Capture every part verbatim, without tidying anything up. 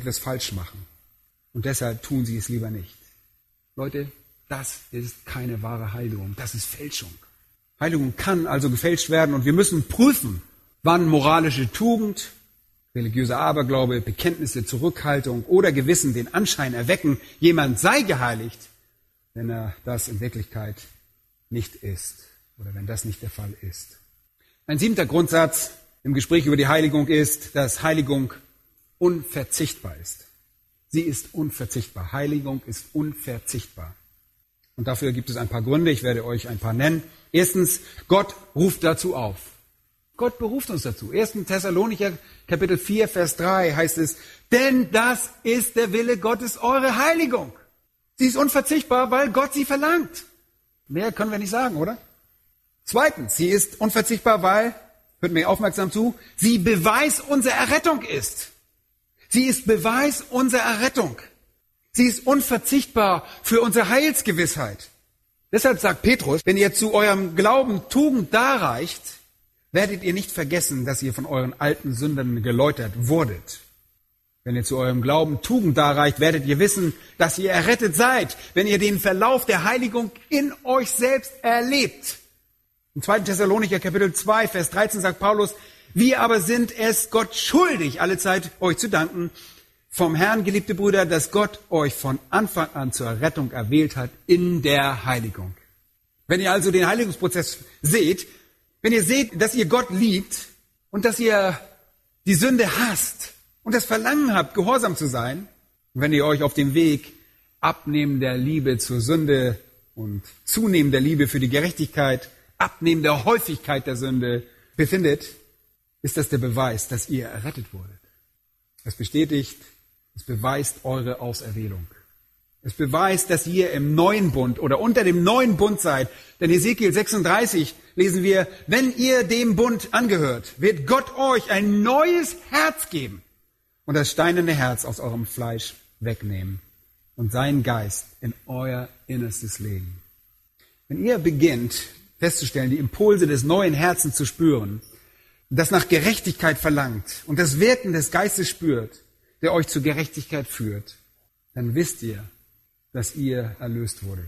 etwas falsch machen. Und deshalb tun sie es lieber nicht. Leute, das ist keine wahre Heiligung, das ist Fälschung. Heiligung kann also gefälscht werden und wir müssen prüfen, wann moralische Tugend, religiöser Aberglaube, Bekenntnisse, Zurückhaltung oder Gewissen den Anschein erwecken, jemand sei geheiligt, wenn er das in Wirklichkeit nicht ist oder wenn das nicht der Fall ist. Ein siebter Grundsatz im Gespräch über die Heiligung ist, dass Heiligung unverzichtbar ist. Sie ist unverzichtbar. Heiligung ist unverzichtbar. Und dafür gibt es ein paar Gründe. Ich werde euch ein paar nennen. Erstens, Gott ruft dazu auf. Gott beruft uns dazu. erster Thessalonicher Kapitel vier, Vers drei heißt es, denn das ist der Wille Gottes, eure Heiligung. Sie ist unverzichtbar, weil Gott sie verlangt. Mehr können wir nicht sagen, oder? Zweitens, sie ist unverzichtbar, weil, hört mir aufmerksam zu, sie Beweis unserer Errettung ist. Sie ist Beweis unserer Errettung. Sie ist unverzichtbar für unsere Heilsgewissheit. Deshalb sagt Petrus, wenn ihr zu eurem Glauben Tugend darreicht, werdet ihr nicht vergessen, dass ihr von euren alten Sünden geläutert wurdet. Wenn ihr zu eurem Glauben Tugend darreicht, werdet ihr wissen, dass ihr errettet seid, wenn ihr den Verlauf der Heiligung in euch selbst erlebt. Im zweiten Thessalonicher Kapitel zwei, Vers dreizehn sagt Paulus, wir aber sind es Gott schuldig, alle Zeit euch zu danken, vom Herrn, geliebte Brüder, dass Gott euch von Anfang an zur Rettung erwählt hat in der Heiligung. Wenn ihr also den Heiligungsprozess seht, wenn ihr seht, dass ihr Gott liebt und dass ihr die Sünde hasst und das Verlangen habt, gehorsam zu sein, und wenn ihr euch auf dem Weg abnehmender Liebe zur Sünde und zunehmender Liebe für die Gerechtigkeit, abnehmender Häufigkeit der Sünde befindet, ist das der Beweis, dass ihr errettet wurdet. Es bestätigt, es beweist eure Auserwählung. Es beweist, dass ihr im neuen Bund oder unter dem neuen Bund seid. Denn Hesekiel sechsunddreißig lesen wir, wenn ihr dem Bund angehört, wird Gott euch ein neues Herz geben und das steinerne Herz aus eurem Fleisch wegnehmen und seinen Geist in euer Innerstes legen. Wenn ihr beginnt festzustellen, die Impulse des neuen Herzens zu spüren, das nach Gerechtigkeit verlangt und das Wirken des Geistes spürt, der euch zur Gerechtigkeit führt, dann wisst ihr, dass ihr erlöst wurdet.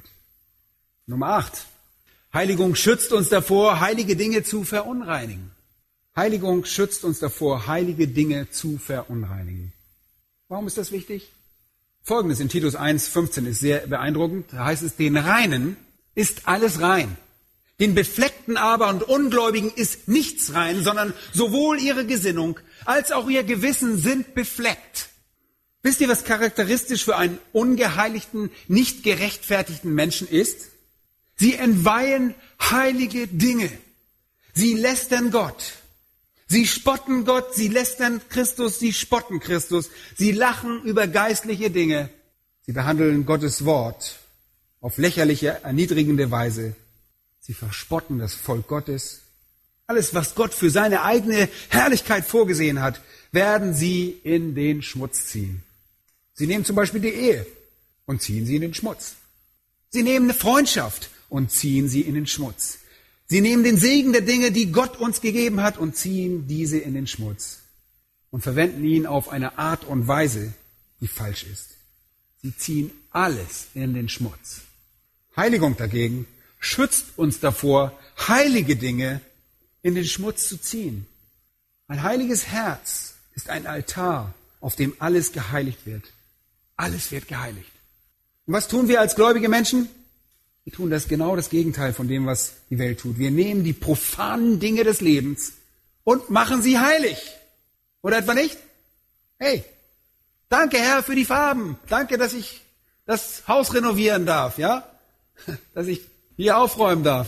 Nummer acht. Heiligung schützt uns davor, heilige Dinge zu verunreinigen. Heiligung schützt uns davor, heilige Dinge zu verunreinigen. Warum ist das wichtig? Folgendes in Titus eins, fünfzehn ist sehr beeindruckend. Da heißt es, den Reinen ist alles rein. Den Befleckten aber und Ungläubigen ist nichts rein, sondern sowohl ihre Gesinnung als auch ihr Gewissen sind befleckt. Wisst ihr, was charakteristisch für einen ungeheiligten, nicht gerechtfertigten Menschen ist? Sie entweihen heilige Dinge. Sie lästern Gott. Sie spotten Gott, sie lästern Christus, sie spotten Christus. Sie lachen über geistliche Dinge. Sie behandeln Gottes Wort auf lächerliche, erniedrigende Weise. Sie verspotten das Volk Gottes. Alles, was Gott für seine eigene Herrlichkeit vorgesehen hat, werden sie in den Schmutz ziehen. Sie nehmen zum Beispiel die Ehe und ziehen sie in den Schmutz. Sie nehmen eine Freundschaft und ziehen sie in den Schmutz. Sie nehmen den Segen der Dinge, die Gott uns gegeben hat, und ziehen diese in den Schmutz und verwenden ihn auf eine Art und Weise, die falsch ist. Sie ziehen alles in den Schmutz. Heiligung dagegen schützt uns davor, heilige Dinge in den Schmutz zu ziehen. Ein heiliges Herz ist ein Altar, auf dem alles geheiligt wird. Alles wird geheiligt. Und was tun wir als gläubige Menschen? Wir tun das genau das Gegenteil von dem, was die Welt tut. Wir nehmen die profanen Dinge des Lebens und machen sie heilig. Oder etwa nicht? Hey, danke Herr für die Farben. Danke, dass ich das Haus renovieren darf, ja? Dass ich hier aufräumen darf.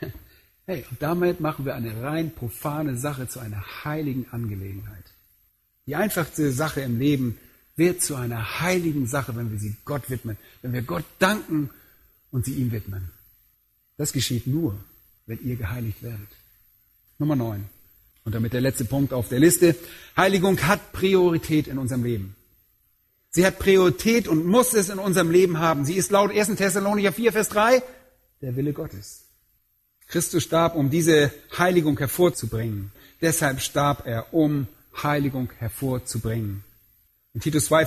Hey, und damit machen wir eine rein profane Sache zu einer heiligen Angelegenheit. Die einfachste Sache im Leben wird zu einer heiligen Sache, wenn wir sie Gott widmen, wenn wir Gott danken und sie ihm widmen. Das geschieht nur, wenn ihr geheiligt werdet. Nummer neun. Und damit der letzte Punkt auf der Liste. Heiligung hat Priorität in unserem Leben. Sie hat Priorität und muss es in unserem Leben haben. Sie ist laut erster Thessalonicher vier, Vers drei der Wille Gottes. Christus starb, um diese Heiligung hervorzubringen. Deshalb starb er, um Heiligung hervorzubringen. In Titus zwei,